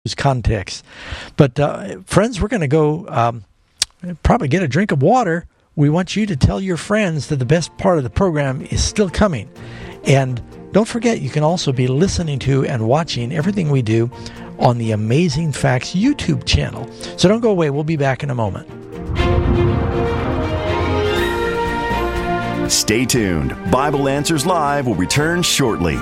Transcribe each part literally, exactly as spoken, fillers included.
context. But uh, friends, we're going to go um, probably get a drink of water. We want you to tell your friends that the best part of the program is still coming. And don't forget, you can also be listening to and watching everything we do on the Amazing Facts YouTube channel. So don't go away. We'll be back in a moment. Stay tuned. Bible Answers Live will return shortly.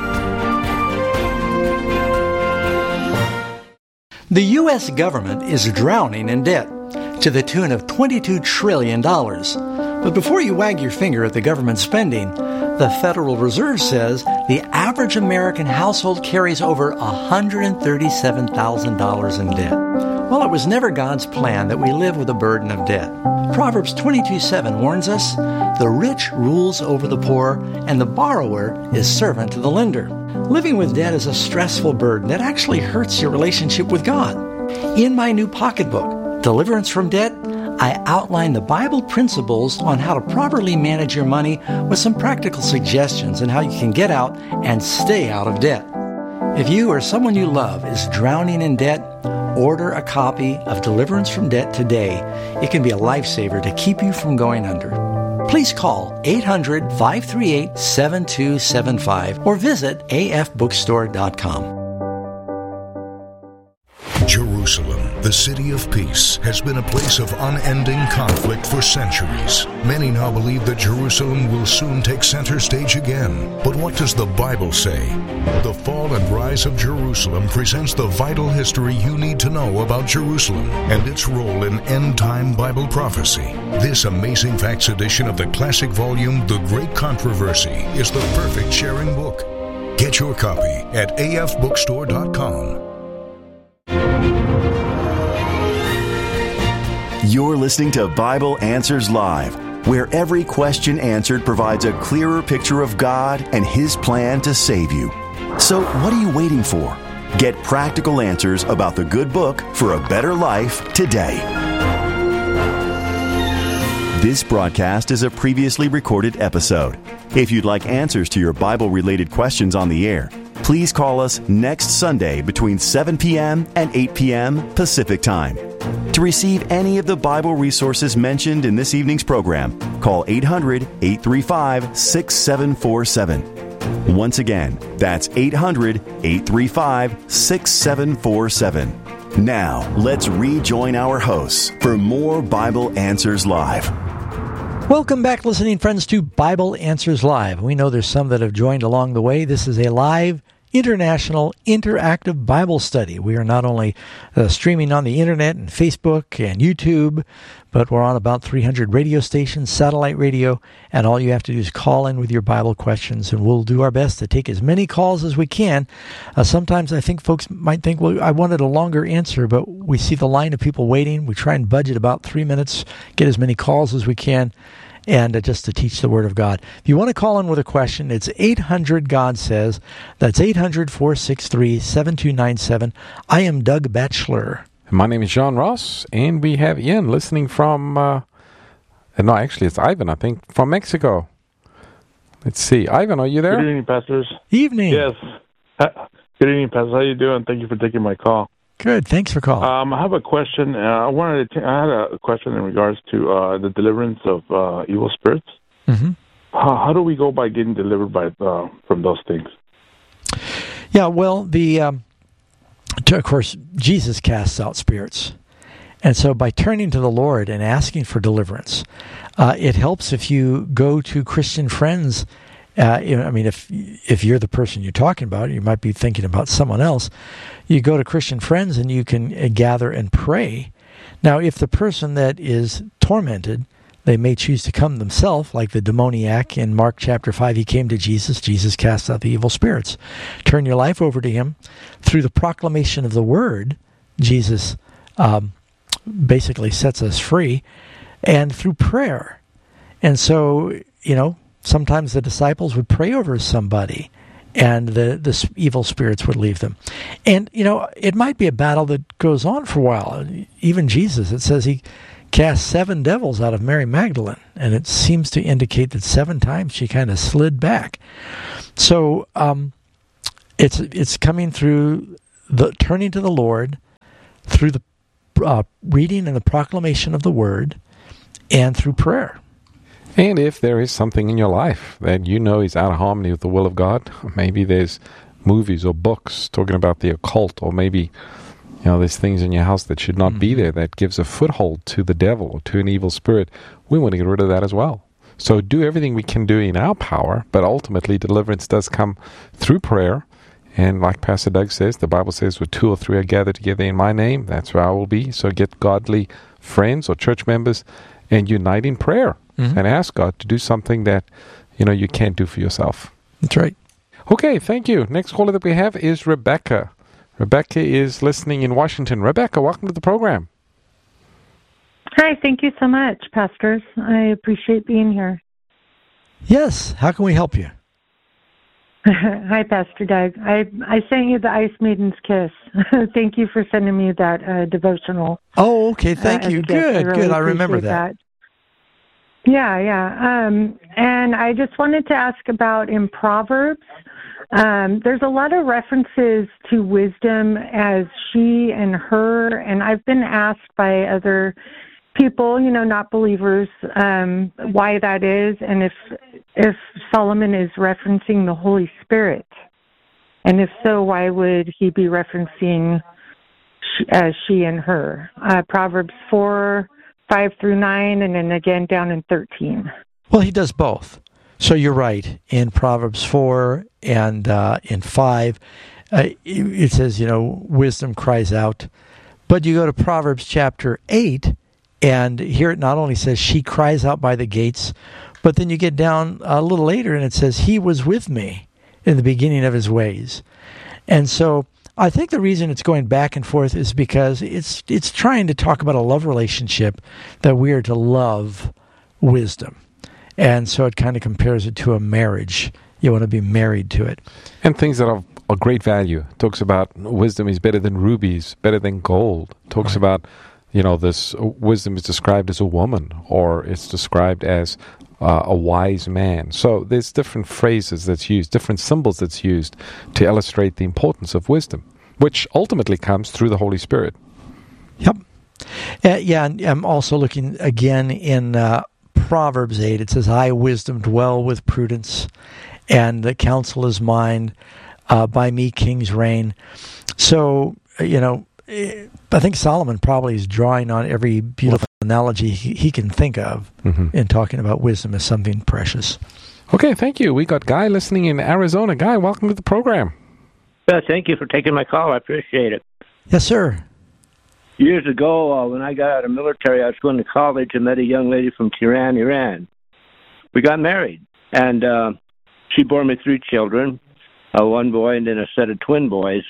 The U S government is drowning in debt to the tune of twenty-two trillion dollars. But before you wag your finger at the government spending, the Federal Reserve says the average American household carries over one hundred thirty-seven thousand dollars in debt. Well, it was never God's plan that we live with a burden of debt. Proverbs twenty-two seven warns us, "The rich rules over the poor, and the borrower is servant to the lender." Living with debt is a stressful burden that actually hurts your relationship with God. In my new pocketbook, Deliverance from Debt, I outline the Bible principles on how to properly manage your money with some practical suggestions on how you can get out and stay out of debt. If you or someone you love is drowning in debt, order a copy of Deliverance from Debt today. It can be a lifesaver to keep you from going under. Please call eight hundred, five three eight, seven two seven five or visit a f bookstore dot com. Jerusalem, the city of peace, has been a place of unending conflict for centuries. Many now believe that Jerusalem will soon take center stage again. But what does the Bible say? The Fall and Rise of Jerusalem presents the vital history you need to know about Jerusalem and its role in end-time Bible prophecy. This Amazing Facts edition of the classic volume, The Great Controversy, is the perfect sharing book. Get your copy at a f bookstore dot com. You're listening to Bible Answers Live, where every question answered provides a clearer picture of God and His plan to save you. So what are you waiting for? Get practical answers about the good book for a better life today. This broadcast is a previously recorded episode. If you'd like answers to your Bible-related questions on the air, please call us next Sunday between seven p.m. and eight p.m. Pacific Time. To receive any of the Bible resources mentioned in this evening's program, call eight hundred, eight three five, six seven four seven. Once again, that's eight hundred, eight three five, six seven four seven. Now, let's rejoin our hosts for more Bible Answers Live. Welcome back, listening friends, to Bible Answers Live. We know there's some that have joined along the way. This is a live, international, interactive Bible study. We are not only uh, streaming on the internet and Facebook and YouTube, but we're on about three hundred radio stations, satellite radio, and all you have to do is call in with your Bible questions, and we'll do our best to take as many calls as we can. Uh, sometimes I think folks might think, well, I wanted a longer answer, but we see the line of people waiting. We try and budget about three minutes, get as many calls as we can, and uh, just to teach the Word of God. If you want to call in with a question, it's eight hundred God Says. That's eight hundred, four six three, seven two nine seven. I am Doug Batchelor. My name is John Ross, and we have Ian listening from, uh, no, actually it's Ivan, I think, from Mexico. Let's see. Ivan, are you there? Good evening, pastors. Evening. Yes. Good evening, pastors. How you doing? Thank you for taking my call. Good. Thanks for calling. Um, I have a question. Uh, I wanted to. T- I had a question in regards to uh, the deliverance of uh, evil spirits. Mm-hmm. How, how do we go by getting delivered by uh, from those things? Yeah. Well, the um, to, of course Jesus casts out spirits, and so by turning to the Lord and asking for deliverance, uh, it helps if you go to Christian friends. Uh, I mean, if if you're the person you're talking about, you might be thinking about someone else. You go to Christian friends and you can uh, gather and pray. Now, if the person that is tormented, they may choose to come themselves, like the demoniac in Mark chapter five. He came to Jesus. Jesus cast out the evil spirits. Turn your life over to Him. Through the proclamation of the Word, Jesus um, basically sets us free, and through prayer. And so, you know, sometimes the disciples would pray over somebody, and the, the evil spirits would leave them. And, you know, it might be a battle that goes on for a while. Even Jesus, it says He cast seven devils out of Mary Magdalene, and it seems to indicate that seven times she kind of slid back. So um, it's it's coming through the turning to the Lord through the uh, reading and the proclamation of the Word and through prayer. And if there is something in your life that you know is out of harmony with the will of God, maybe there's movies or books talking about the occult, or maybe you know there's things in your house that should not mm-hmm. be there that gives a foothold to the devil or to an evil spirit, we want to get rid of that as well. So do everything we can do in our power, but ultimately deliverance does come through prayer. And like Pastor Doug says, the Bible says, where two or three are gathered together in my name, that's where I will be. So get godly friends or church members and unite in prayer mm-hmm. and ask God to do something that, you know, you can't do for yourself. That's right. Okay, thank you. Next caller that we have is Rebecca. Rebecca is listening in Washington. Rebecca, welcome to the program. Hi, thank you so much, pastors. I appreciate being here. Yes, how can we help you? Hi, Pastor Doug. I I sent you the Ice Maiden's Kiss. Thank you for sending me that uh, devotional. Oh, okay. Thank uh, you. Good, I really good. I remember that. that. Yeah, yeah. Um, and I just wanted to ask about in Proverbs, um, there's a lot of references to wisdom as she and her, and I've been asked by other people, you know, not believers, um, why that is, and if if Solomon is referencing the Holy Spirit, and if so, why would he be referencing she, uh, she and her? Uh, Proverbs four, five through nine, and then again down in thirteen. Well, he does both. So you're right. In Proverbs four and uh, in five, uh, it says, you know, wisdom cries out. But you go to Proverbs chapter eight, and here it not only says she cries out by the gates, but then you get down a little later and it says he was with me in the beginning of his ways. And so I think the reason it's going back and forth is because it's it's trying to talk about a love relationship, that we are to love wisdom. And so it kind of compares it to a marriage. You want to be married to it. And things that are of great value. It talks about wisdom is better than rubies, better than gold. It talks right. about, you know, this wisdom is described as a woman, or it's described as uh, a wise man. So there's different phrases that's used, different symbols that's used to illustrate the importance of wisdom, which ultimately comes through the Holy Spirit. Yep. Uh, yeah, and I'm also looking again in uh, Proverbs eight. It says, I, wisdom, dwell with prudence, and the counsel is mine. Uh, by me, kings reign. So, you know, I think Solomon probably is drawing on every beautiful analogy he, he can think of mm-hmm. in talking about wisdom as something precious. Okay, thank you. We got Guy listening in Arizona. Guy, welcome to the program. Well, thank you for taking my call. I appreciate it. Yes, sir. Years ago, uh, when I got out of the military, I was going to college and met a young lady from Tehran, Iran. We got married, and uh, she bore me three children, uh, one boy and then a set of twin boys.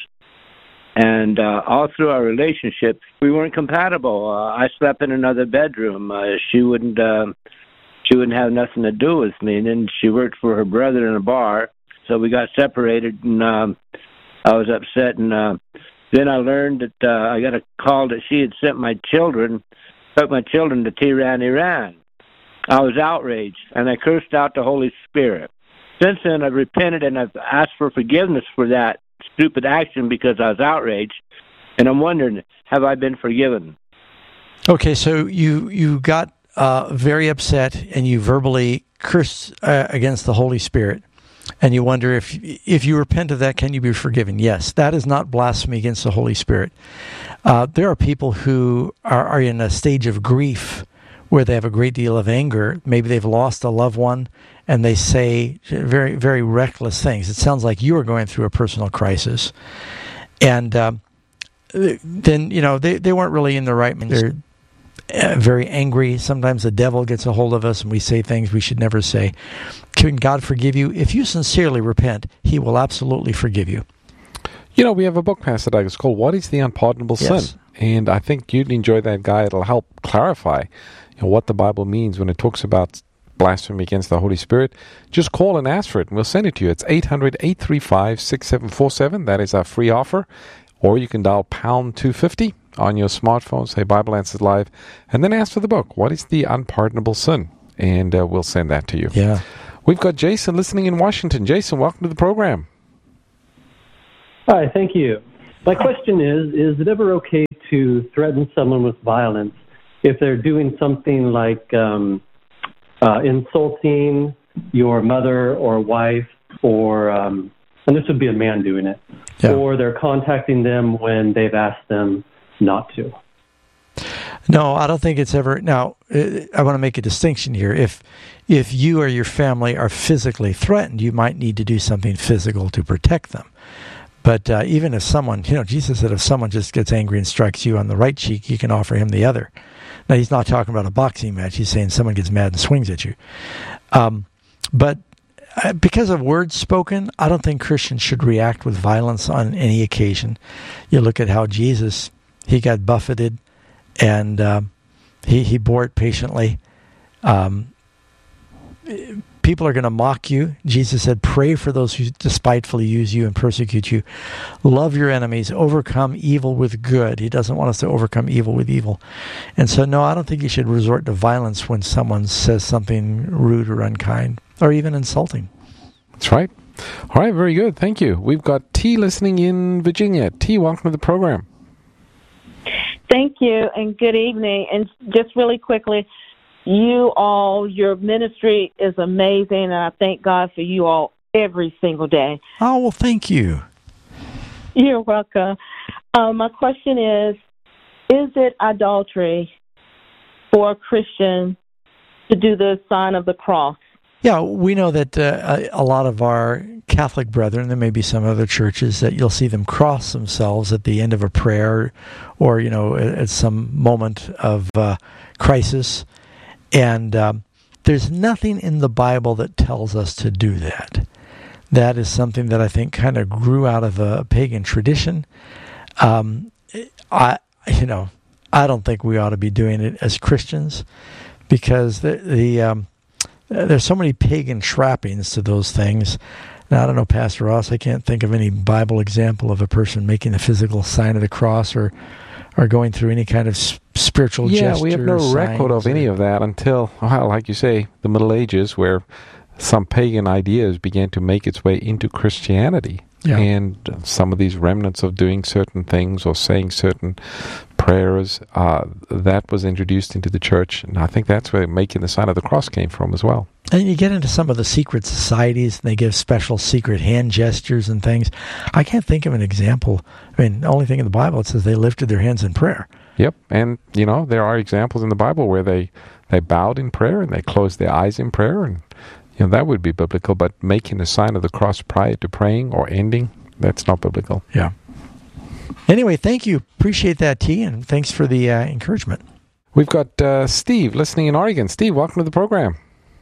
And uh, all through our relationship, we weren't compatible. Uh, I slept in another bedroom. Uh, she wouldn't. Uh, she wouldn't have nothing to do with me. And then she worked for her brother in a bar, so we got separated. And um, I was upset. And uh, then I learned that uh, I got a call that she had sent my children, took my children to Tehran, Iran. I was outraged, and I cursed out the Holy Spirit. Since then, I've repented and I've asked for forgiveness for that stupid action because I was outraged, and I'm wondering, have I been forgiven? Okay, so you you got uh, very upset and you verbally cursed uh, against the Holy Spirit, and you wonder if if you repent of that, can you be forgiven? Yes, that is not blasphemy against the Holy Spirit. Uh, there are people who are, are in a stage of grief where they have a great deal of anger. Maybe they've lost a loved one, and they say very, very reckless things. It sounds like you are going through a personal crisis. And uh, then, you know, they, they weren't really in the right mind. They're uh, very angry. Sometimes the devil gets a hold of us, and we say things we should never say. Can God forgive you? If you sincerely repent, He will absolutely forgive you. You know, we have a book, Pastor Doug. It's called What is the Unpardonable yes. Sin? And I think you'd enjoy that, Guy. It'll help clarify you know, what the Bible means when it talks about blasphemy against the Holy Spirit. Just call and ask for it, and we'll send it to you. It's eight hundred, eight three five, six seven four seven. That is our free offer. Or you can dial pound two fifty on your smartphone, say Bible Answers Live, and then ask for the book, What is the Unpardonable Sin? And uh, we'll send that to you. Yeah. We've got Jason listening in Washington. Jason, welcome to the program. Hi, thank you. My question is, is it ever okay to threaten someone with violence if they're doing something like um, uh, insulting your mother or wife, or, um, and this would be a man doing it, yeah. or they're contacting them when they've asked them not to? No, I don't think it's ever. Now, I want to make a distinction here. If if you or your family are physically threatened, you might need to do something physical to protect them. But uh, even if someone, you know, Jesus said if someone just gets angry and strikes you on the right cheek, you can offer him the other. Now, he's not talking about a boxing match. He's saying someone gets mad and swings at you. Um, but because of words spoken, I don't think Christians should react with violence on any occasion. You look at how Jesus, he got buffeted, and uh, he, he bore it patiently. Um, people are going to mock you. Jesus said, pray for those who despitefully use you and persecute you. Love your enemies. Overcome evil with good. He doesn't want us to overcome evil with evil. And so, no, I don't think you should resort to violence when someone says something rude or unkind or even insulting. That's right. All right, very good. Thank you. We've got T listening in Virginia. T, welcome to the program. Thank you, and good evening. And just really quickly, you all, your ministry is amazing, and I thank God for you all every single day. Oh, well, thank you. You're welcome. Um, my question is, is it idolatry for a Christian to do the sign of the cross? Yeah, we know that uh, a lot of our Catholic brethren, there may be some other churches, that you'll see them cross themselves at the end of a prayer or, you know, at some moment of uh, crisis. And um, there's nothing in the Bible that tells us to do that. That is something that I think kind of grew out of a pagan tradition. Um, I, you know, I don't think we ought to be doing it as Christians, because the, the um, there's so many pagan trappings to those things. Now, I don't know, Pastor Ross, I can't think of any Bible example of a person making the physical sign of the cross or or going through any kind of spiritual yeah, gesture. Yeah, we have no record of any of that until, well, like you say, the Middle Ages, where some pagan ideas began to make its way into Christianity. Yeah. And some of these remnants of doing certain things or saying certain prayers, uh, that was introduced into the church. And I think that's where making the sign of the cross came from as well. And you get into some of the secret societies, and they give special secret hand gestures and things. I can't think of an example. I mean, the only thing in the Bible, it says they lifted their hands in prayer. Yep. And, you know, there are examples in the Bible where they, they bowed in prayer and they closed their eyes in prayer, and you know, that would be biblical, but making a sign of the cross prior to praying or ending, that's not biblical. Yeah. Anyway, thank you. Appreciate that, T, and thanks for the uh, encouragement. We've got uh, Steve listening in Oregon. Steve, welcome to the program.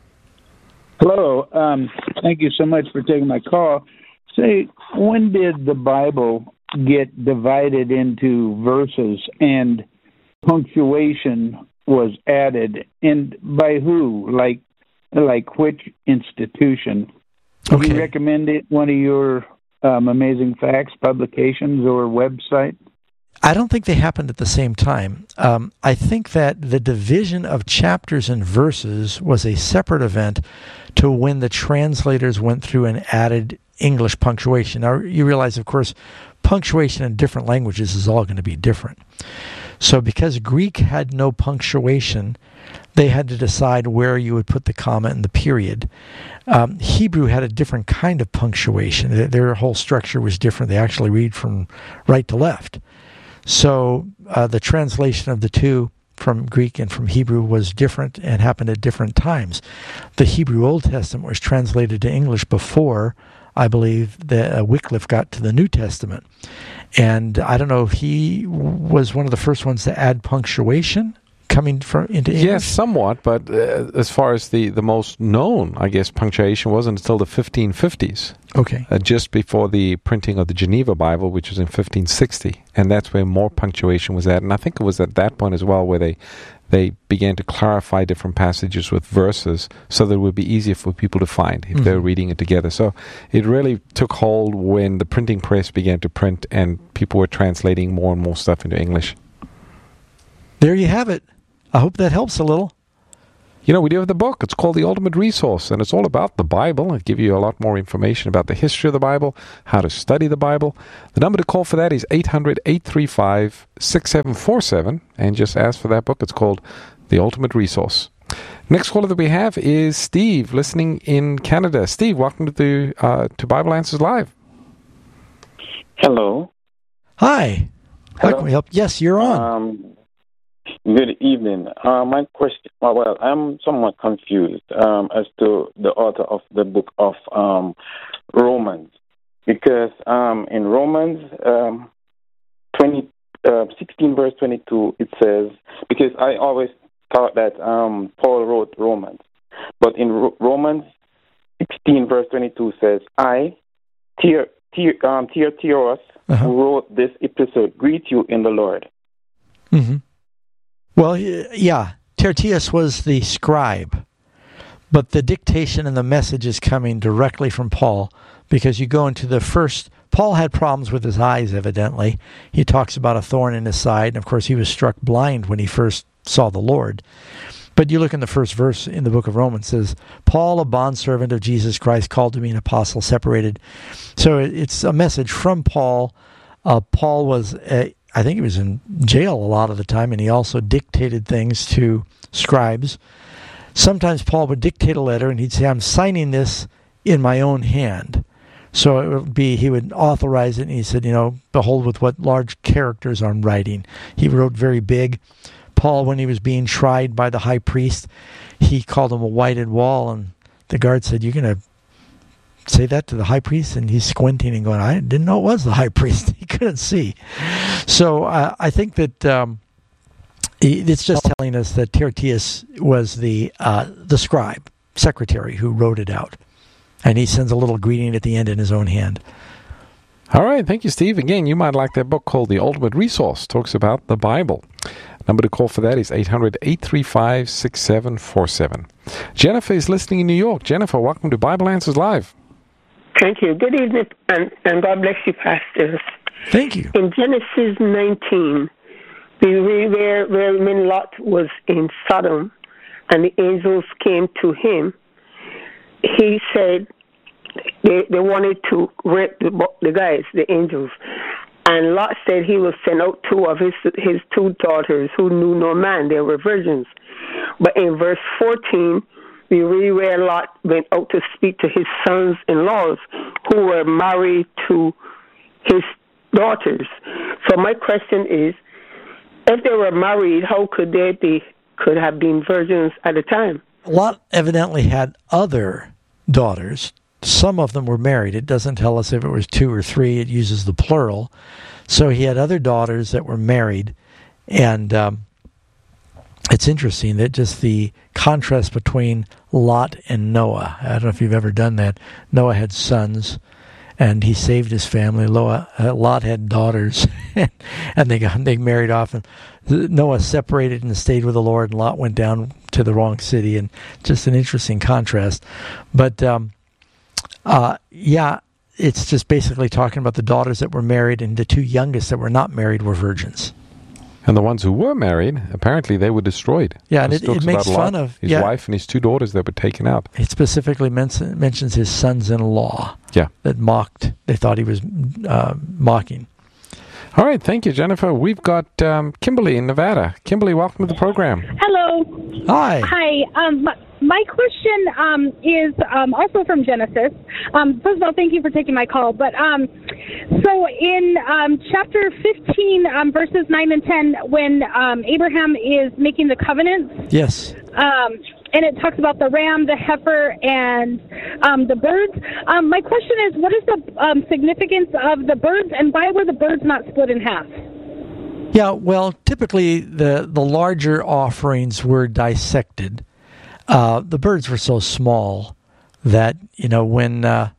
Hello. Um, thank you so much for taking my call. Say, when did the Bible get divided into verses and punctuation was added, and by who? Like, Like which institution? Would okay. you recommend it one of your um, Amazing Facts publications or website? I don't think they happened at the same time. Um, I think that the division of chapters and verses was a separate event to when the translators went through and added English punctuation. Now, you realize, of course, punctuation in different languages is all going to be different. So because Greek had no punctuation, they had to decide where you would put the comma and the period. Um, Hebrew had a different kind of punctuation. Their, their whole structure was different. They actually read from right to left. So uh, the translation of the two from Greek and from Hebrew was different and happened at different times. The Hebrew Old Testament was translated to English before, I believe, that uh, Wycliffe got to the New Testament. And I don't know if he was one of the first ones to add punctuation coming from into English? Yes, somewhat, but uh, as far as the, the most known, I guess, punctuation wasn't until the fifteen fifties. Okay. Uh, just before the printing of the Geneva Bible, which was in fifteen sixty. And that's where more punctuation was added. And I think it was at that point as well where they they began to clarify different passages with verses so that it would be easier for people to find if mm-hmm. they were reading it together. So it really took hold when the printing press began to print and people were translating more and more stuff into English. There you have it. I hope that helps a little. you know, we do have the book. It's called The Ultimate Resource, and it's all about the Bible. It'll give you a lot more information about the history of the Bible, how to study the Bible. The number to call for that is eight hundred, eight three five, six seven four seven, and just ask for that book. It's called The Ultimate Resource. Next caller that we have is Steve, listening in Canada. Steve, welcome to the uh, to Bible Answers Live. Hello. Hi. How Hello. can we help? Yes, you're on. Um, good evening. Uh, my question, well, well, I'm somewhat confused um, as to the author of the book of um, Romans, because um, in Romans um, twenty, uh, sixteen, verse twenty-two, it says, because I always thought that um, Paul wrote Romans, but in Ro- Romans sixteen, verse twenty-two says, I, Tier, Tier, um, Tiertios, uh-huh. who wrote this epistle, greet you in the Lord. Mm-hmm. Well, yeah, Tertius was the scribe, but the dictation and the message is coming directly from Paul, because you go into the first, Paul had problems with his eyes, evidently. He talks about a thorn in his side, and of course he was struck blind when he first saw the Lord. But you look in the first verse in the book of Romans, it says, Paul, a bondservant of Jesus Christ, called to be an apostle, separated. So it's a message from Paul. Uh, Paul was, a, I think he was in jail a lot of the time, and he also dictated things to scribes. Sometimes Paul would dictate a letter, and he'd say, I'm signing this in my own hand. So it would be, he would authorize it, and he said, you know, behold with what large characters I'm writing. He wrote very big. Paul, when he was being tried by the high priest, he called him a whited wall, and the guard said, you're going to say that to the high priest? And he's squinting and going, I didn't know it was the high priest. He couldn't see. So uh, I think that um, it's just telling us that Tertius was the uh, the scribe, secretary, who wrote it out. And he sends a little greeting at the end in his own hand. All right, thank you, Steve. Again, you might like that book called The Ultimate Resource. Talks about the Bible. Number to call for that is eight hundred, eight three five, six seven four seven. Jennifer is listening in New York. Jennifer, welcome to Bible Answers Live. Thank you. Good evening, and, and God bless you, pastors. Thank you. In Genesis nineteen, we read where, where when Lot was in Sodom and the angels came to him, he said they, they wanted to rape the, the guys, the angels. And Lot said he would send out two of his his two daughters who knew no man. They were virgins. But in verse fourteen, we read where Lot went out to speak to his sons-in-laws who were married to his daughters. So my question is, if they were married, how could they be, could have been virgins at the time? Lot evidently had other daughters. Some of them were married. It doesn't tell us if it was two or three. It uses the plural. So he had other daughters that were married. And um, it's interesting that just the contrast between Lot and Noah. I don't know if you've ever done that. Noah had sons, and he saved his family. Lot had daughters, and they got they married off. And Noah separated and stayed with the Lord, and Lot went down to the wrong city. And just an interesting contrast. But um, Uh, yeah, it's just basically talking about the daughters that were married, and the two youngest that were not married were virgins. And the ones who were married, apparently they were destroyed. Yeah, and it, it makes fun Lot, of his yeah, wife and his two daughters that were taken out. It specifically men- mentions his sons-in-law. Yeah, that mocked. They thought he was uh, mocking. All right, thank you, Jennifer. We've got um, Kimberly in Nevada. Kimberly, welcome to the program. Hello. Hi. Hi. Um, my, my question um, is um, also from Genesis. Um, first of all, thank you for taking my call. But um, so in um, chapter fifteen, um, verses nine and ten, when um, Abraham is making the covenants. Yes. Um, and it talks about the ram, the heifer, and um, the birds. Um, my question is, what is the um, significance of the birds, and why were the birds not split in half? Yeah, well, typically the, the larger offerings were dissected. Uh, the birds were so small that, you know, when uh,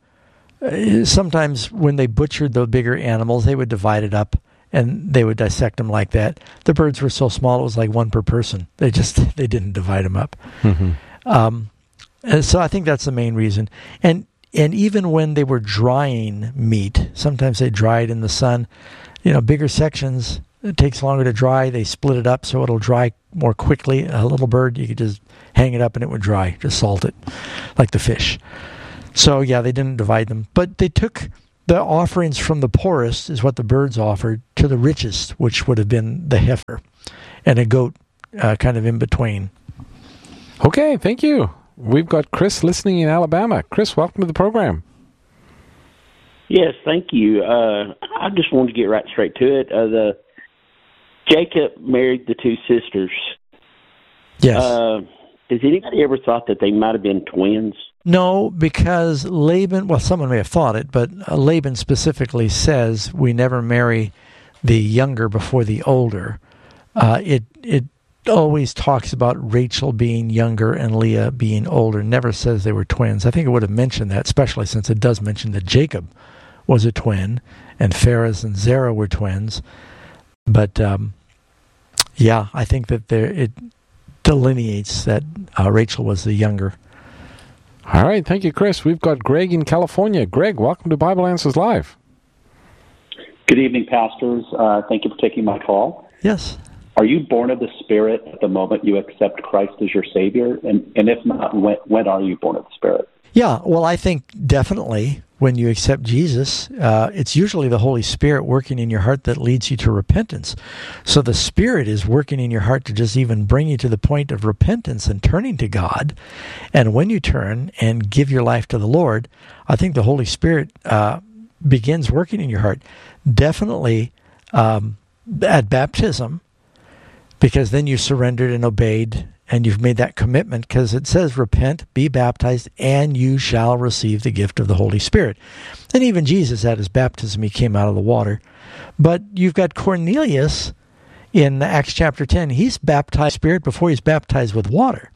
sometimes when they butchered the bigger animals, they would divide it up and they would dissect them like that. The birds were so small, it was like one per person. They just, they didn't divide them up. Mm-hmm. Um, and so I think that's the main reason. And and even when they were drying meat, sometimes they dried in the sun, you know, bigger sections it takes longer to dry. They split it up so it'll dry more quickly. A little bird, you could just hang it up and it would dry. Just salt it, like the fish. So, yeah, they didn't divide them. But they took the offerings from the poorest, is what the birds offered, to the richest, which would have been the heifer, and a goat uh, kind of in between. Okay, thank you. We've got Chris listening in Alabama. Chris, welcome to the program. Yes, thank you. Uh, I just wanted to get right straight to it. Uh, the Jacob married the two sisters. Yes. Uh, has anybody ever thought that they might have been twins? No, because Laban, well, someone may have thought it, but uh, Laban specifically says we never marry the younger before the older. Uh, it it always talks about Rachel being younger and Leah being older. Never says they were twins. I think it would have mentioned that, especially since it does mention that Jacob was a twin and Pharez and Zerah were twins. But um, yeah, I think that there it delineates that uh, Rachel was the younger. All right, thank you, Chris. We've got Greg in California. Greg, welcome to Bible Answers Live. Good evening, pastors. Uh, thank you for taking my call. Yes. Are you born of the Spirit at the moment you accept Christ as your Savior? And, and if not, when, when are you born of the Spirit? Yeah, well, I think definitely when you accept Jesus, uh, it's usually the Holy Spirit working in your heart that leads you to repentance. So the Spirit is working in your heart to just even bring you to the point of repentance and turning to God. And when you turn and give your life to the Lord, I think the Holy Spirit uh, begins working in your heart. Definitely um, at baptism, because then you surrendered and obeyed and you've made that commitment, because it says, repent, be baptized, and you shall receive the gift of the Holy Spirit. And even Jesus, at his baptism, he came out of the water. But you've got Cornelius in Acts chapter ten. He's baptized Spirit before he's baptized with water.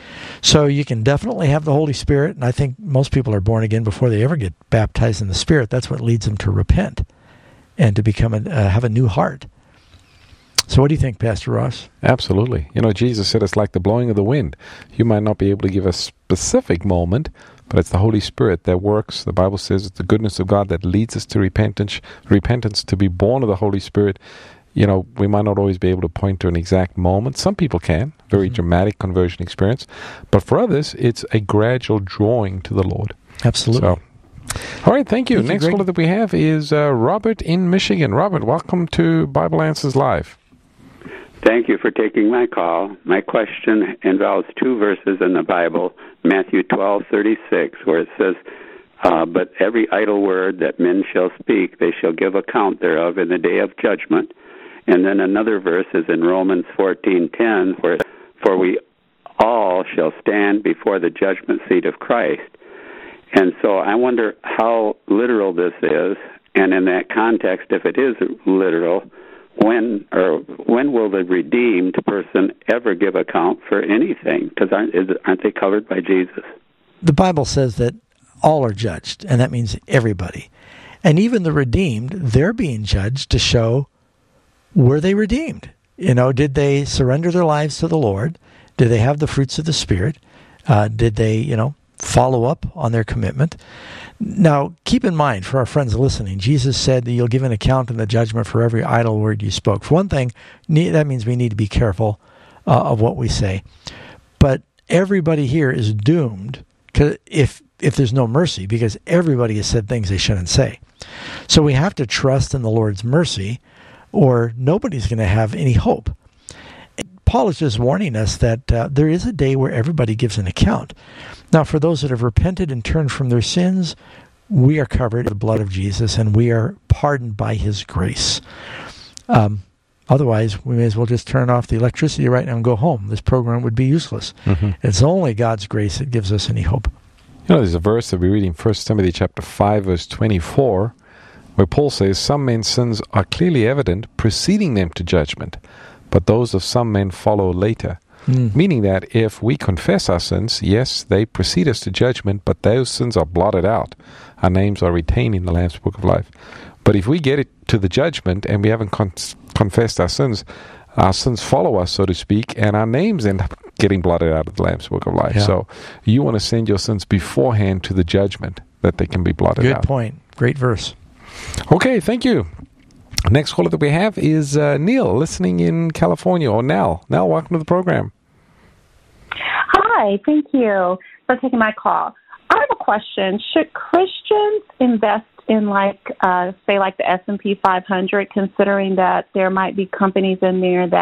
So you can definitely have the Holy Spirit, and I think most people are born again before they ever get baptized in the Spirit. That's what leads them to repent and to become a, uh, have a new heart. So what do you think, Pastor Ross? Absolutely. You know, Jesus said it's like the blowing of the wind. You might not be able to give a specific moment, but it's the Holy Spirit that works. The Bible says it's the goodness of God that leads us to repentance, repentance to be born of the Holy Spirit. You know, we might not always be able to point to an exact moment. Some people can, very mm-hmm. dramatic conversion experience. But for others, it's a gradual drawing to the Lord. Absolutely. So, all right, thank you. Thank Next you, caller that we have is uh, Robert in Michigan. Robert, welcome to Bible Answers Live. Thank you for taking my call. My question involves two verses in the Bible, Matthew twelve thirty-six, where it says, uh, but every idle word that men shall speak, they shall give account thereof in the day of judgment. And then another verse is in Romans fourteen ten, where it says, for we all shall stand before the judgment seat of Christ. And so I wonder how literal this is, and in that context, if it is literal, when or when will the redeemed person ever give account for anything? Because aren't, aren't they covered by Jesus? The Bible says that all are judged, and that means everybody. And even the redeemed, they're being judged to show, were they redeemed? You know, did they surrender their lives to the Lord? Did they have the fruits of the Spirit? Uh, did they, you know, follow up on their commitment? Now, keep in mind, for our friends listening, Jesus said that you'll give an account in the judgment for every idle word you spoke. For one thing, that means we need to be careful uh, of what we say. But everybody here is doomed if if there's no mercy, because everybody has said things they shouldn't say. So we have to trust in the Lord's mercy, or nobody's going to have any hope. Paul is just warning us that uh, there is a day where everybody gives an account. Now, for those that have repented and turned from their sins, we are covered in the blood of Jesus, and we are pardoned by his grace. Um, otherwise, we may as well just turn off the electricity right now and go home. This program would be useless. Mm-hmm. It's only God's grace that gives us any hope. You know, there's a verse that we read in First Timothy chapter five, verse twenty-four, where Paul says, some men's sins are clearly evident, preceding them to judgment, but those of some men follow later. Mm. Meaning that if we confess our sins, yes, they precede us to judgment, but those sins are blotted out. Our names are retained in the Lamb's Book of Life. But if we get it to the judgment and we haven't con- confessed our sins, our sins follow us, so to speak, and our names end up getting blotted out of the Lamb's Book of Life. Yeah. So you want to send your sins beforehand to the judgment, that they can be blotted Good out. Good point. Great verse. Okay, thank you. Next caller that we have is uh, Neil, listening in California, or Nell. Nell, welcome to the program. Hi, thank you for taking my call. I have a question. Should Christians invest in, like, uh, say, like the S and P five hundred, considering that there might be companies in there that